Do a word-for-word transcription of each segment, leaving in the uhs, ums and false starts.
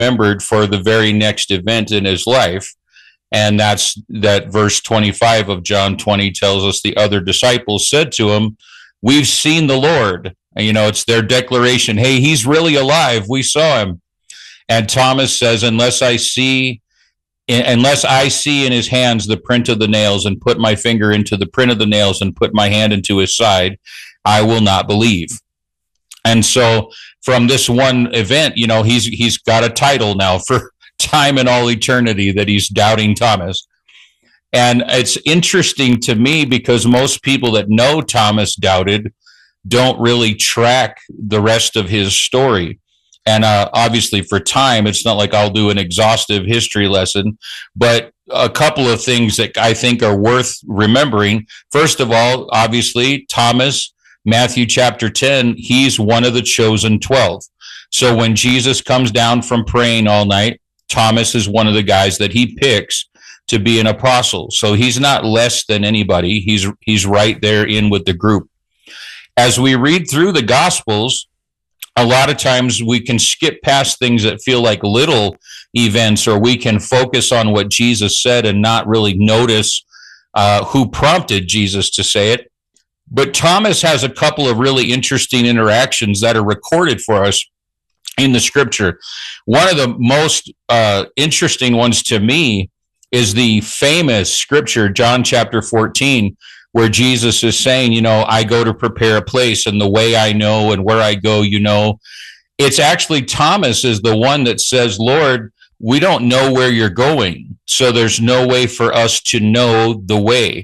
remembered for the very next event in his life. And that's that verse twenty-five of John twenty tells us the other disciples said to him, "We've seen the Lord." And, you know, it's their declaration. Hey, he's really alive. We saw him. And Thomas says, unless I see, unless I see in his hands the print of the nails and put my finger into the print of the nails and put my hand into his side, I will not believe. And so from this one event, you know, he's he's got a title now for time and all eternity that he's doubting Thomas. And it's interesting to me because most people that know Thomas doubted don't really track the rest of his story. And uh, obviously for time, it's not like I'll do an exhaustive history lesson, but a couple of things that I think are worth remembering. First of all, obviously, Thomas, Matthew chapter ten, he's one of the chosen twelve. So when Jesus comes down from praying all night, Thomas is one of the guys that he picks to be an apostle. So he's not less than anybody. He's he's right there in with the group. As we read through the Gospels, a lot of times we can skip past things that feel like little events, or we can focus on what Jesus said and not really notice uh, who prompted Jesus to say it. But Thomas has a couple of really interesting interactions that are recorded for us in the scripture. One of the most uh, interesting ones to me is the famous scripture, John chapter fourteen, where Jesus is saying, you know, I go to prepare a place, and the way I know and where I go, you know. It's actually Thomas is the one that says, Lord, we don't know where you're going, so there's no way for us to know the way,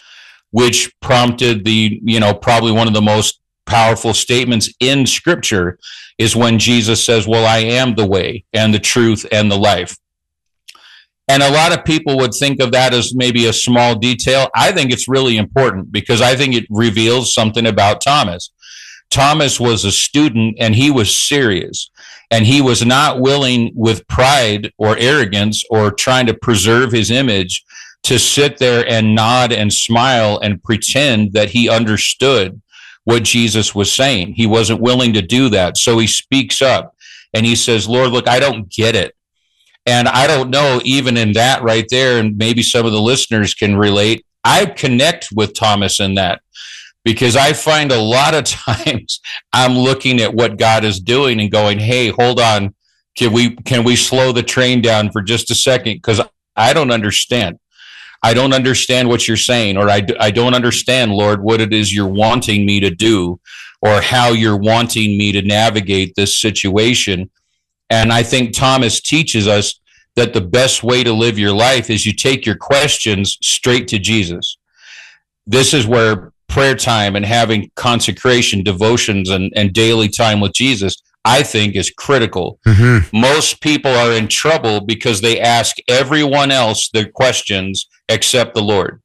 which prompted the, you know, probably one of the most powerful statements in Scripture is when Jesus says, well, I am the way and the truth and the life. And a lot of people would think of that as maybe a small detail. I think it's really important because I think it reveals something about Thomas. Thomas was a student and he was serious, and he was not willing with pride or arrogance or trying to preserve his image to sit there and nod and smile and pretend that he understood what Jesus was saying. He wasn't willing to do that. So he speaks up and he says, Lord, look, I don't get it. And I don't know, even in that right there, and maybe some of the listeners can relate, I connect with Thomas in that, because I find a lot of times I'm looking at what God is doing and going, hey, hold on, can we can we slow the train down for just a second? Because I don't understand. I don't understand what you're saying, or I, I don't understand, Lord, what it is you're wanting me to do, or how you're wanting me to navigate this situation. And I think Thomas teaches us that the best way to live your life is you take your questions straight to Jesus. This is where prayer time and having consecration, devotions, and, and daily time with Jesus, I think, is critical. Mm-hmm. Most people are in trouble because they ask everyone else their questions except the Lord.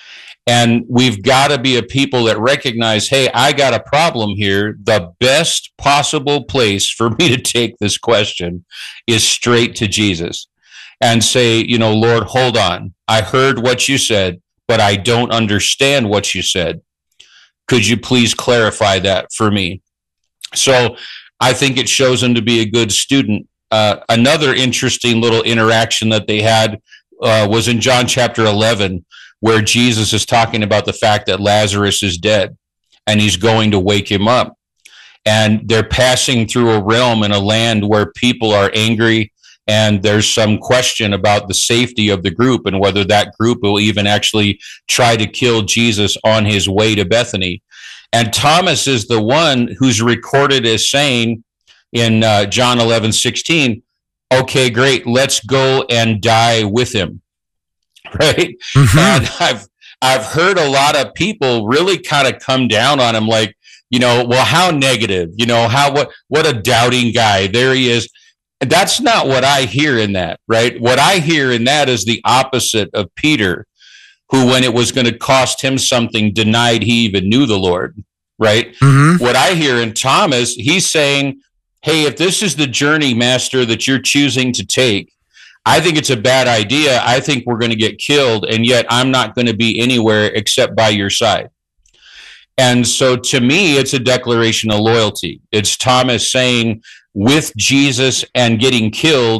And we've got to be a people that recognize, hey, I got a problem here. The best possible place for me to take this question is straight to Jesus and say, you know, Lord, hold on. I heard what you said, but I don't understand what you said. Could you please clarify that for me? So I think it shows him to be a good student. Uh, another interesting little interaction that they had uh, was in John chapter eleven, where Jesus is talking about the fact that Lazarus is dead and he's going to wake him up. And they're passing through a realm in a land where people are angry, and there's some question about the safety of the group and whether that group will even actually try to kill Jesus on his way to Bethany. And Thomas is the one who's recorded as saying in uh, John eleven sixteen, okay, great, let's go and die with him. Right. Mm-hmm. And I've, I've heard a lot of people really kind of come down on him, like, you know, well, how negative, you know, how, what, what a doubting guy. There he is. That's not what I hear in that, right? What I hear in that is the opposite of Peter, who, when it was going to cost him something, denied he even knew the Lord, right? Mm-hmm. What I hear in Thomas, he's saying, hey, if this is the journey, Master, that you're choosing to take, I think it's a bad idea. I think we're going to get killed, and yet I'm not going to be anywhere except by your side. And so to me, it's a declaration of loyalty. It's Thomas saying, with Jesus and getting killed